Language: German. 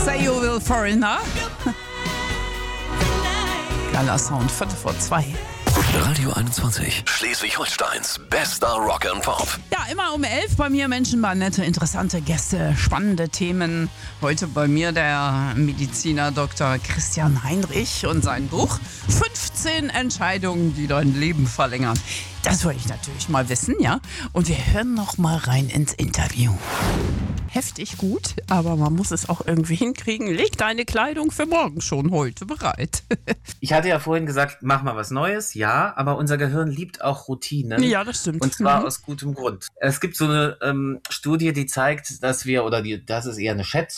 Say You Will Foreigner. Geiler Sound, 2:15. Radio 21, Schleswig-Holsteins bester Rock and Pop. Ja, immer um 11 bei mir Menschenbahn, nette, interessante Gäste, spannende Themen. Heute bei mir der Mediziner Dr. Christian Heinrich und sein Buch 15 Entscheidungen, die dein Leben verlängern. Das wollte ich natürlich mal wissen, ja. Und wir hören noch mal rein ins Interview. Heftig gut, aber man muss es auch irgendwie hinkriegen. Leg deine Kleidung für morgen schon heute bereit. Ich hatte ja vorhin gesagt, mach mal was Neues, ja, aber unser Gehirn liebt auch Routinen. Ja, das stimmt. Und zwar aus gutem Grund. Es gibt so eine Studie, die zeigt, dass wir, das ist eher eine Schätzung,